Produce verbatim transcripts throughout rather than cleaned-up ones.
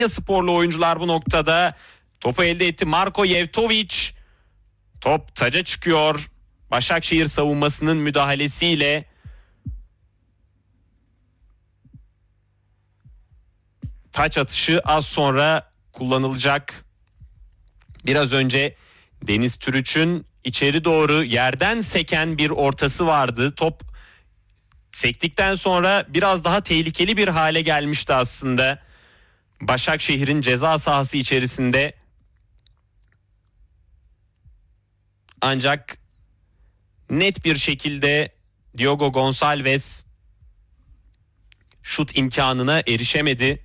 Sporlu oyuncular bu noktada topu elde etti. Marko Jevtović, top taca çıkıyor. Başakşehir savunmasının müdahalesiyle taç atışı az sonra kullanılacak. Biraz önce Deniz Türüç'ün içeri doğru yerden seken bir ortası vardı. Top sektikten sonra biraz daha tehlikeli bir hale gelmişti aslında. Başakşehir'in ceza sahası içerisinde. Ancak net bir şekilde Diogo Gonçalves şut imkanına erişemedi.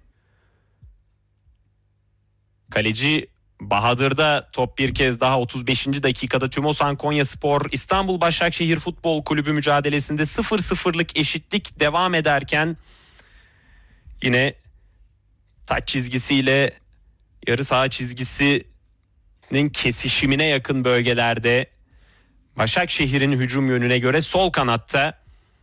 Kaleci Bahadır'da top bir kez daha otuz beşinci dakikada Tümosan Konyaspor İstanbul Başakşehir Futbol Kulübü mücadelesinde sıfır sıfırlık eşitlik devam ederken yine taç çizgisiyle yarı saha çizgisinin kesişimine yakın bölgelerde Başakşehir'in hücum yönüne göre sol kanatta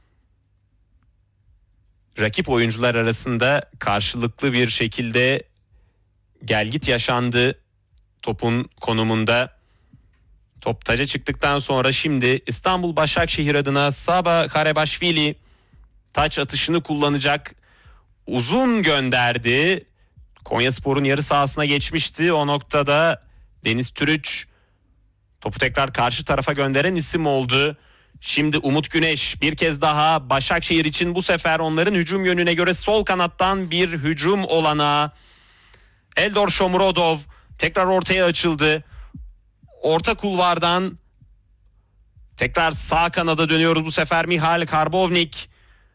rakip oyuncular arasında karşılıklı bir şekilde gelgit yaşandı topun konumunda. Top taca çıktıktan sonra şimdi İstanbul Başakşehir adına Saba Karebaşvili taç atışını kullanacak. Uzun gönderdi. Konyaspor'un yarı sahasına geçmişti. O noktada Deniz Türüç topu tekrar karşı tarafa gönderen isim oldu. Şimdi Umut Güneş bir kez daha Başakşehir için bu sefer onların hücum yönüne göre sol kanattan bir hücum olanağı. Eldor Shomurodov tekrar ortaya açıldı. Orta kulvardan tekrar sağ kanada dönüyoruz bu sefer. Mihail Karbovnik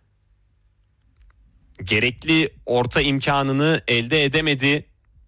gerekli orta imkanını elde edemedi.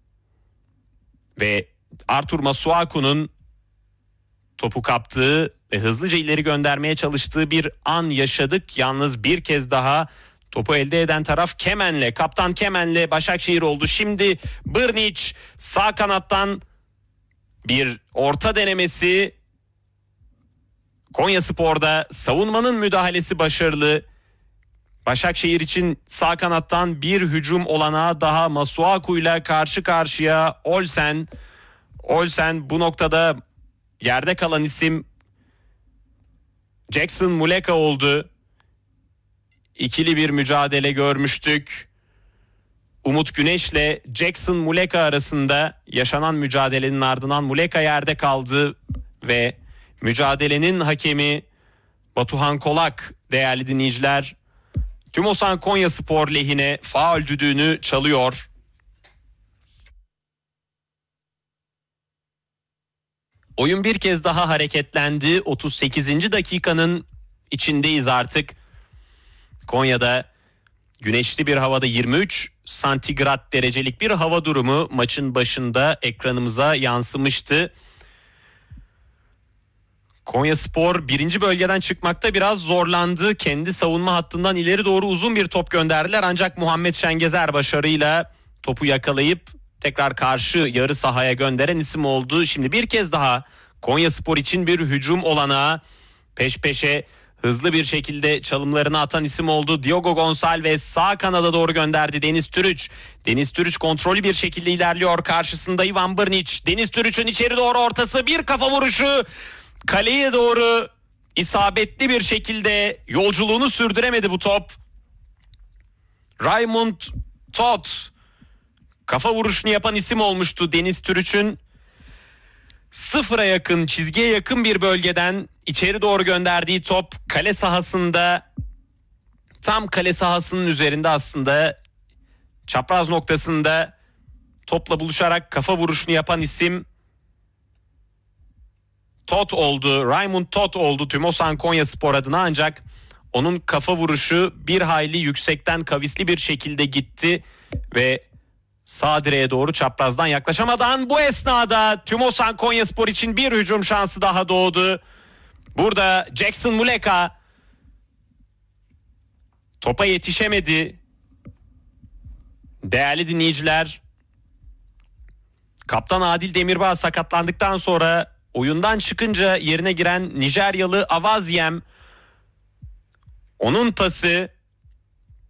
Ve Artur Masuaku'nun topu kaptığı ve hızlıca ileri göndermeye çalıştığı bir an yaşadık. Yalnız bir kez daha topu elde eden taraf Kemen'le, kaptan Kemen'le Başakşehir oldu. Şimdi Brnić sağ kanattan bir orta denemesi. Konyaspor'da savunmanın müdahalesi başarılı. Başakşehir için sağ kanattan bir hücum olanağı daha Masuaku'yla karşı karşıya Olsen. Olsen bu noktada yerde kalan isim Jackson Muleka oldu. İkili bir mücadele görmüştük. Umut Güneş'le Jackson Muleka arasında yaşanan mücadelenin ardından Muleka yerde kaldı ve mücadelenin hakemi Batuhan Kolak değerli dinleyiciler Tümosan Konyaspor lehine faul düdüğünü çalıyor. Oyun bir kez daha hareketlendi. otuz sekizinci dakikanın içindeyiz artık. Konya'da güneşli bir havada yirmi üç santigrat derecelik bir hava durumu maçın başında ekranımıza yansımıştı. Konyaspor birinci bölgeden çıkmakta biraz zorlandı. Kendi savunma hattından ileri doğru uzun bir top gönderdiler. Ancak Muhammed Şengezer başarıyla topu yakalayıp tekrar karşı yarı sahaya gönderen isim oldu. Şimdi bir kez daha Konyaspor için bir hücum olanağı, peş peşe hızlı bir şekilde çalımlarını atan isim oldu. Diogo Gonçalves sağ kanada doğru gönderdi Deniz Türüç. Deniz Türüç kontrollü bir şekilde ilerliyor. Karşısında Ivan Brnić. Deniz Türüç'ün içeri doğru ortası, bir kafa vuruşu. Kaleye doğru isabetli bir şekilde yolculuğunu sürdüremedi bu top. Raymond Tot kafa vuruşunu yapan isim olmuştu Deniz Türüç'ün. Sıfıra yakın, çizgiye yakın bir bölgeden içeri doğru gönderdiği top kale sahasında, tam kale sahasının üzerinde aslında çapraz noktasında topla buluşarak kafa vuruşunu yapan isim Tot oldu. Raymond Tot oldu Tümosan Konyaspor adına, ancak onun kafa vuruşu bir hayli yüksekten kavisli bir şekilde gitti ve sağ direğe doğru çaprazdan yaklaşamadan bu esnada Tümosan Konyaspor için bir hücum şansı daha doğdu. Burada Jackson Muleka topa yetişemedi. Değerli dinleyiciler, kaptan Adil Demirbağ sakatlandıktan sonra oyundan çıkınca yerine giren Nijeryalı Avaziem, onun pası